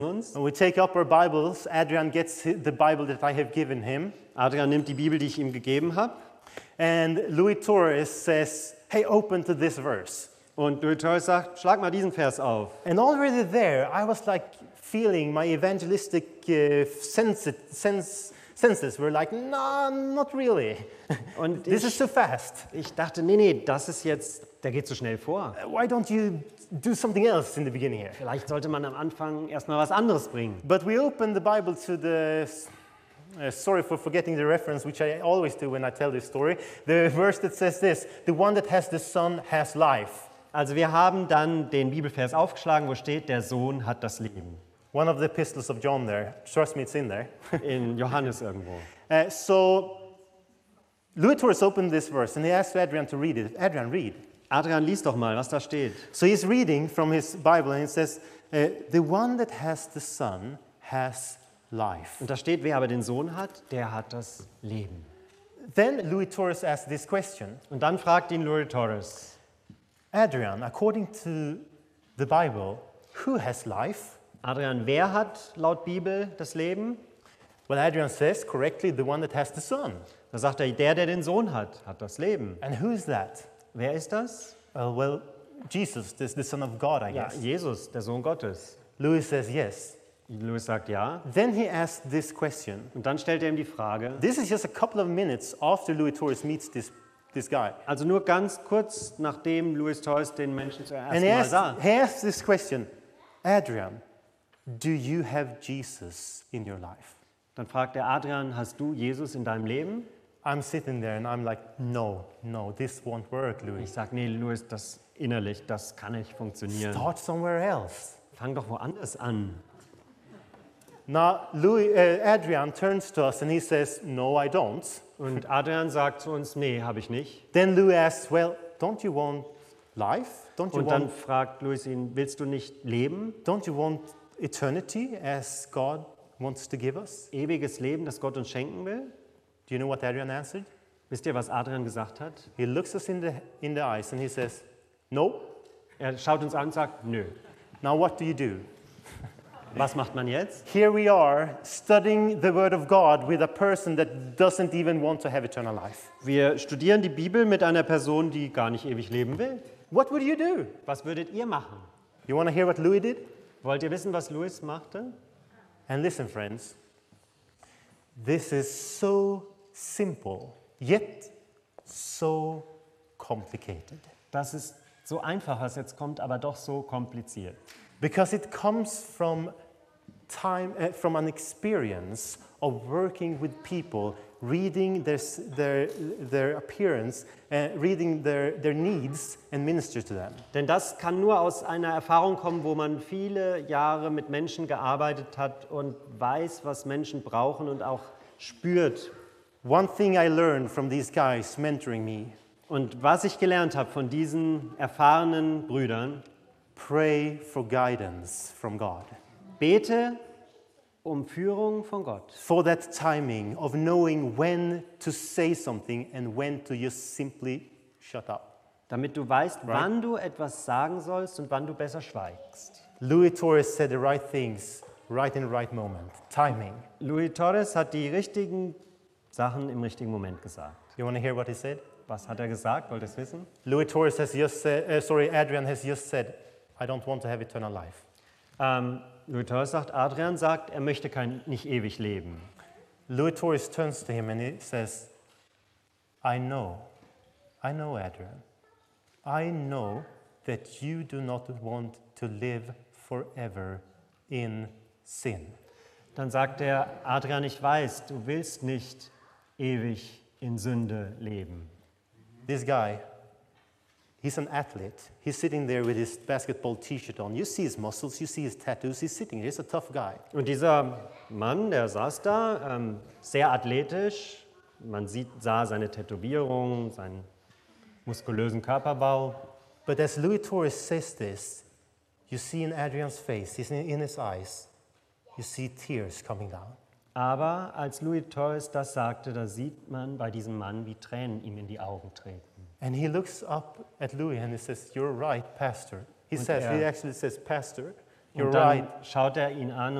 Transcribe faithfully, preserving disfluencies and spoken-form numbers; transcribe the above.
uns. And we take up our Bibles. Adrian gets the Bible that I have given him. Adrian nimmt die Bibel, die ich ihm gegeben habe. And Louis Torres says, hey, open to this verse. Und Louis Torres sagt, schlag mal diesen Vers auf. And already there, I was like feeling my evangelistic uh, sense, sense, senses were like, no, not really. Und This ich, is too fast. ich dachte, nee, nee, das ist jetzt, der geht zu schnell vor. Why don't you do something else in the beginning here? Vielleicht sollte man am Anfang erstmal was anderes bringen. But we open the Bible to the, uh, sorry for forgetting the reference, which I always do when I tell this story, the verse that says this, the one that has the Son has life. Also wir haben dann den Bibelvers aufgeschlagen, wo steht, der Sohn hat das Leben. One of the epistles of John there. Trust me, it's in there. In Johannes irgendwo. Uh, so, Louis Torres opened this verse and he asked Adrian to read it. Adrian, read. Adrian, lies doch mal, was da steht. So he's reading from his Bible and it says, uh, the one that has the Son has life. Und da steht, wer aber den Sohn hat, der hat das Leben. Then Louis Torres asked this question. Und dann fragt ihn Louis Torres, Adrian, according to the Bible, who has life? Adrian, wer hat laut Bibel das Leben? Well, Adrian says correctly, the one that has the Son. Da sagt er, der, der den Sohn hat, hat das Leben. And who is that? Wer ist das? Well, well, Jesus, the, the Son of God, I Ja, guess. Jesus, der Sohn Gottes. Louis says yes. Louis sagt ja. Then he asked this question. Und dann stellt er ihm die Frage, This is just a couple of minutes after Louis Torres meets this, this guy. also nur ganz kurz nachdem Louis Torres den Menschen zum And ersten he Mal asked, sah. he asked this question, Adrian, do you have Jesus in your life? Dann fragt er, Adrian, hast du Jesus in deinem Leben? I'm sitting there and I'm like, no, no, this won't work, Ich Louis. sage, nee, Louis, das innerlich, das kann nicht funktionieren. Start somewhere else. Fang doch woanders an. Now, Louis, uh, Adrian turns to us and he says, no, I don't. Und Adrian sagt zu uns, nee, habe ich nicht. Then Louis asks, well, don't you want life? Don't you Und dann want, fragt Louis ihn, willst du nicht leben? don't you want eternity as God wants to give us? Ewiges Leben, das Gott uns schenken will? Do you know what Adrian answered? Wisst ihr, was Adrian gesagt hat? He looks us in the, in the eyes and he says, no. Er schaut uns an und sagt, nö. Now what do you do? Was macht man jetzt? Here we are studying the Word of God with a person that doesn't even want to have eternal life. Wir studieren die Bibel mit einer Person, die gar nicht ewig leben will. What would you do? Was würdet ihr machen? You want to hear what Louis did? Wollt ihr wissen, was Louis machte? And listen, friends, this is so simple, yet so complicated. Das ist so einfach, was jetzt kommt, aber doch so kompliziert. Because it comes from time, uh, from an experience of working with people, reading their, s- their, their appearance, uh, reading their, their needs and minister to them. Denn das kann nur aus einer Erfahrung kommen, wo man viele Jahre mit Menschen gearbeitet hat und weiß, was Menschen brauchen und auch spürt. One thing I learned from these guys mentoring me, Und was ich gelernt habe von diesen erfahrenen Brüdern, pray for guidance from God. bete um Führung von Gott. For that timing of knowing when to say something and when to just simply shut up. Damit du weißt, wann du etwas sagen sollst und wann du besser schweigst. Louis Torres said the right things, right in the right moment. Timing. Louis Torres hat die richtigen Sachen im richtigen Moment gesagt. You want to hear what he said? Was hat er gesagt? Wollt ihr es wissen? Louis Torres has just said, uh, sorry, Adrian has just said, I don't want to have eternal life. Ähm, Louis Torres sagt, Adrian sagt, er möchte kein, nicht ewig leben. Louis Torres turns to him and he says, I know, I know, Adrian. I know that you do not want to live forever in sin. Dann sagt er, Adrian, ich weiß, du willst nicht ewig in Sünde leben. This guy, he's an athlete. He's sitting there with his basketball t-shirt on. You see his muscles, you see his tattoos. He's sitting there. He's a tough guy. Und dieser Mann, der saß da, ähm, sehr athletisch. Man sieht, sah seine Tätowierung, seinen muskulösen Körperbau. But as Louis Torres says this, you see in Adrian's face, he's in, in his eyes, you see tears coming down. Aber als Louis Torres das sagte, da sieht man bei diesem Mann, wie Tränen ihm in die Augen treten. And he looks up at Louis and he says, you're right, Pastor. He Und says, er- he actually says, Pastor, You're Und dann right. schaut er ihn an